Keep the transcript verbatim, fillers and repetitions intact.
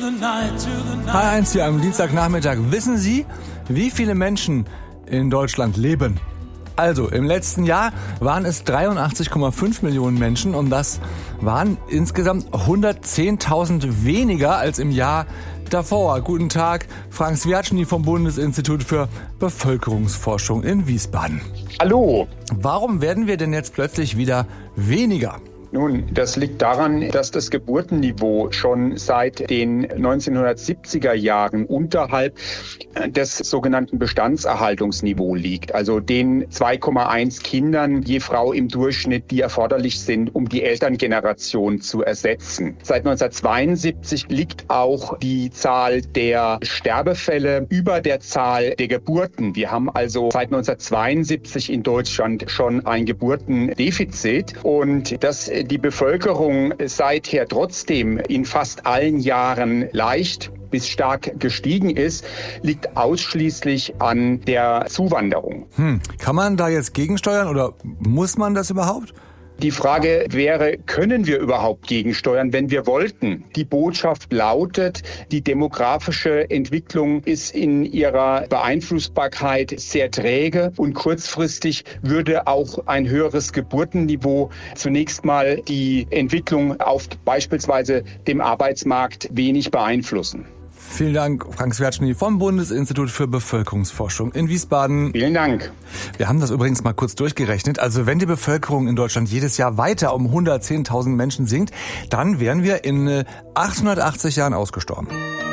H eins hier am Dienstagnachmittag. Wissen Sie, wie viele Menschen in Deutschland leben? Also, im letzten Jahr waren es dreiundachtzig Komma fünf Millionen Menschen und das waren insgesamt hundertzehntausend weniger als im Jahr davor. Guten Tag, Frank Swiatschny vom Bundesinstitut für Bevölkerungsforschung in Wiesbaden. Hallo. Warum werden wir denn jetzt plötzlich wieder weniger? Nun, das liegt daran, dass das Geburtenniveau schon seit den neunzehnhundertsiebziger Jahren unterhalb des sogenannten Bestandserhaltungsniveaus liegt. Also den zwei Komma eins Kindern je Frau im Durchschnitt, die erforderlich sind, um die Elterngeneration zu ersetzen. Seit neunzehnhundertzweiundsiebzig liegt auch die Zahl der Sterbefälle über der Zahl der Geburten. Wir haben also seit neunzehnhundertzweiundsiebzig in Deutschland schon ein Geburtendefizit und das die Bevölkerung seither trotzdem in fast allen Jahren leicht bis stark gestiegen ist, liegt ausschließlich an der Zuwanderung. Hm. Kann man da jetzt gegensteuern oder muss man das überhaupt? Die Frage wäre, können wir überhaupt gegensteuern, wenn wir wollten? Die Botschaft lautet, die demografische Entwicklung ist in ihrer Beeinflussbarkeit sehr träge und kurzfristig würde auch ein höheres Geburtenniveau zunächst mal die Entwicklung auf beispielsweise dem Arbeitsmarkt wenig beeinflussen. Vielen Dank, Frank Swiatschny vom Bundesinstitut für Bevölkerungsforschung in Wiesbaden. Vielen Dank. Wir haben das übrigens mal kurz durchgerechnet. Also wenn die Bevölkerung in Deutschland jedes Jahr weiter um hundertzehntausend Menschen sinkt, dann wären wir in achthundertachtzig Jahren ausgestorben.